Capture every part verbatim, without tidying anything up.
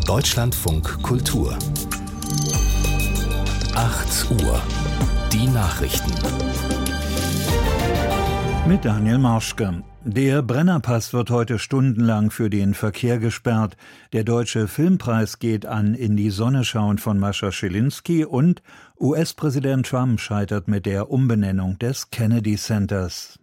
Deutschlandfunk Kultur. acht Uhr. Die Nachrichten. Mit Daniel Marschke. Der Brennerpass wird heute stundenlang für den Verkehr gesperrt. Der Deutsche Filmpreis geht an In die Sonne schauen von Mascha Schilinski und U S-Präsident Trump scheitert mit der Umbenennung des Kennedy Centers.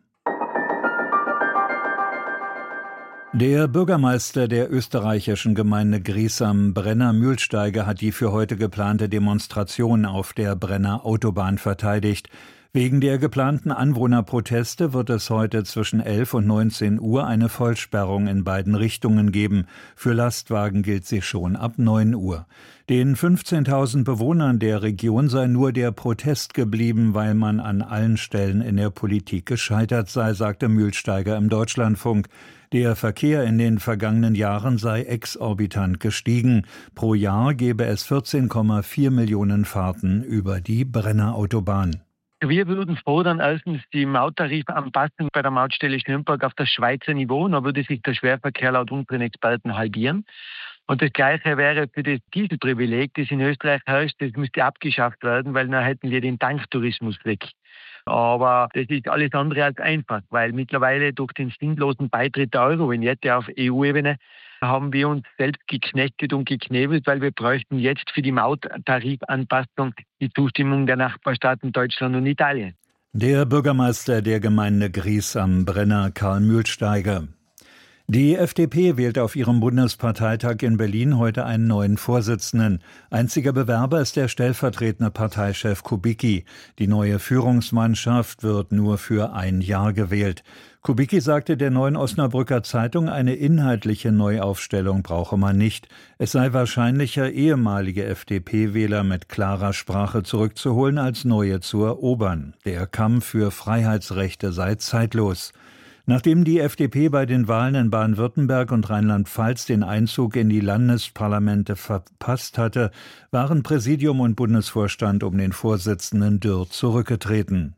Der Bürgermeister der österreichischen Gemeinde Griesam, Brenner Mühlsteiger, hat die für heute geplante Demonstration auf der Brenner Autobahn verteidigt. Wegen der geplanten Anwohnerproteste wird es heute zwischen elf und neunzehn Uhr eine Vollsperrung in beiden Richtungen geben. Für Lastwagen gilt sie schon ab neun Uhr. Den fünfzehntausend Bewohnern der Region sei nur der Protest geblieben, weil man an allen Stellen in der Politik gescheitert sei, sagte Mühlsteiger im Deutschlandfunk. Der Verkehr in den vergangenen Jahren sei exorbitant gestiegen. Pro Jahr gebe es vierzehn Komma vier Millionen Fahrten über die Brenner Autobahn. Wir würden fordern, erstens die Mauttarifanpassung bei der Mautstelle Schnürnberg auf das Schweizer Niveau. Dann würde sich der Schwerverkehr laut unseren Experten halbieren. Und das Gleiche wäre für das Dieselprivileg, das in Österreich herrscht, das müsste abgeschafft werden, weil dann hätten wir den Tanktourismus weg. Aber das ist alles andere als einfach, weil mittlerweile durch den sinnlosen Beitritt der Euro-Vignette auf E U-Ebene haben wir uns selbst geknechtet und geknebelt, weil wir bräuchten jetzt für die Mauttarifanpassung die Zustimmung der Nachbarstaaten Deutschland und Italien. Der Bürgermeister der Gemeinde Gries am Brenner, Karl Mühlsteiger. Die F D P wählt auf ihrem Bundesparteitag in Berlin heute einen neuen Vorsitzenden. Einziger Bewerber ist der stellvertretende Parteichef Kubicki. Die neue Führungsmannschaft wird nur für ein Jahr gewählt. Kubicki sagte der Neuen Osnabrücker Zeitung, eine inhaltliche Neuaufstellung brauche man nicht. Es sei wahrscheinlicher, ehemalige F D P-Wähler mit klarer Sprache zurückzuholen, als neue zu erobern. Der Kampf für Freiheitsrechte sei zeitlos. Nachdem die F D P bei den Wahlen in Baden-Württemberg und Rheinland-Pfalz den Einzug in die Landesparlamente verpasst hatte, waren Präsidium und Bundesvorstand um den Vorsitzenden Dürr zurückgetreten.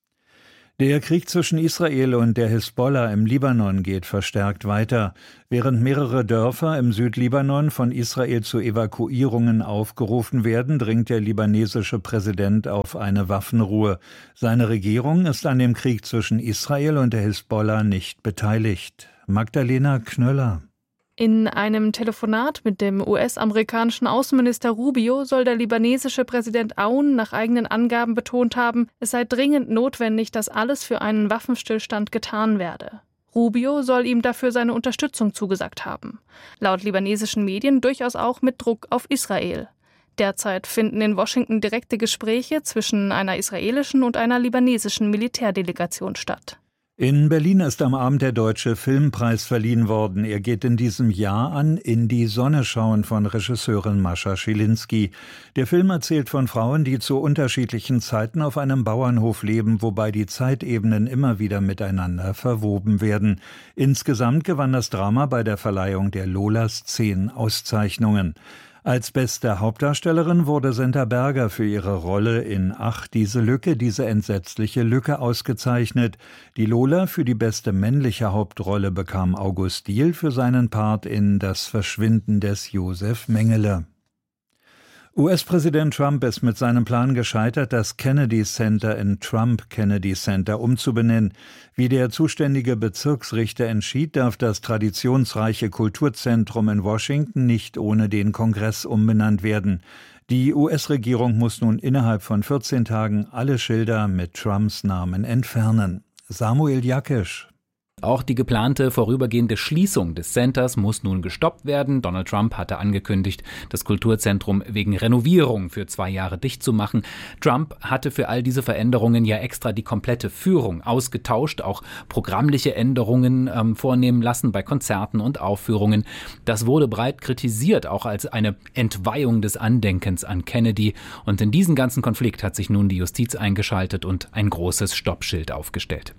Der Krieg zwischen Israel und der Hisbollah im Libanon geht verstärkt weiter. Während mehrere Dörfer im Südlibanon von Israel zu Evakuierungen aufgerufen werden, dringt der libanesische Präsident auf eine Waffenruhe. Seine Regierung ist an dem Krieg zwischen Israel und der Hisbollah nicht beteiligt. Magdalena Knöller. In einem Telefonat mit dem U S-amerikanischen Außenminister Rubio soll der libanesische Präsident Aoun nach eigenen Angaben betont haben, es sei dringend notwendig, dass alles für einen Waffenstillstand getan werde. Rubio soll ihm dafür seine Unterstützung zugesagt haben. Laut libanesischen Medien durchaus auch mit Druck auf Israel. Derzeit finden in Washington direkte Gespräche zwischen einer israelischen und einer libanesischen Militärdelegation statt. In Berlin ist am Abend der Deutsche Filmpreis verliehen worden. Er geht in diesem Jahr an In die Sonne schauen von Regisseurin Mascha Schilinski. Der Film erzählt von Frauen, die zu unterschiedlichen Zeiten auf einem Bauernhof leben, wobei die Zeitebenen immer wieder miteinander verwoben werden. Insgesamt gewann das Drama bei der Verleihung der Lolas zehn Auszeichnungen. Als beste Hauptdarstellerin wurde Senta Berger für ihre Rolle in Ach, diese Lücke, diese entsetzliche Lücke ausgezeichnet. Die Lola für die beste männliche Hauptrolle bekam August Diehl für seinen Part in Das Verschwinden des Josef Mengele. U S-Präsident Trump ist mit seinem Plan gescheitert, das Kennedy Center in Trump Kennedy Center umzubenennen. Wie der zuständige Bezirksrichter entschied, darf das traditionsreiche Kulturzentrum in Washington nicht ohne den Kongress umbenannt werden. Die U S-Regierung muss nun innerhalb von vierzehn Tagen alle Schilder mit Trumps Namen entfernen. Samuel Jakisch. Auch die geplante vorübergehende Schließung des Centers muss nun gestoppt werden. Donald Trump hatte angekündigt, das Kulturzentrum wegen Renovierung für zwei Jahre dicht zu machen. Trump hatte für all diese Veränderungen ja extra die komplette Führung ausgetauscht, auch programmliche Änderungen ähm, vornehmen lassen bei Konzerten und Aufführungen. Das wurde breit kritisiert, auch als eine Entweihung des Andenkens an Kennedy. Und in diesen ganzen Konflikt hat sich nun die Justiz eingeschaltet und ein großes Stoppschild aufgestellt.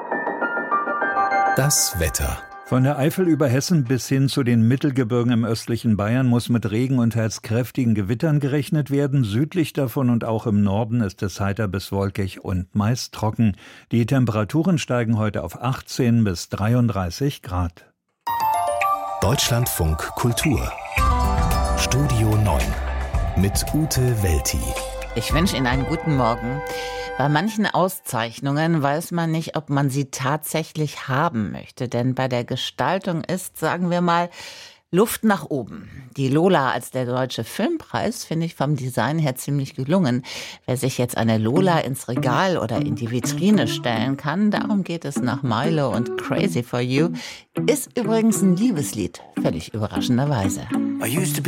Das Wetter. Von der Eifel über Hessen bis hin zu den Mittelgebirgen im östlichen Bayern muss mit Regen und teils kräftigen Gewittern gerechnet werden. Südlich davon und auch im Norden ist es heiter bis wolkig und meist trocken. Die Temperaturen steigen heute auf achtzehn bis dreiunddreißig Grad. Deutschlandfunk Kultur. Studio neun mit Ute Welti. Ich wünsche Ihnen einen guten Morgen. Bei manchen Auszeichnungen weiß man nicht, ob man sie tatsächlich haben möchte. Denn bei der Gestaltung ist, sagen wir mal, Luft nach oben. Die Lola als der Deutsche Filmpreis finde ich vom Design her ziemlich gelungen. Wer sich jetzt eine Lola ins Regal oder in die Vitrine stellen kann, darum geht es nach Milo und Crazy for You, ist übrigens ein Liebeslied, völlig überraschenderweise. I used to be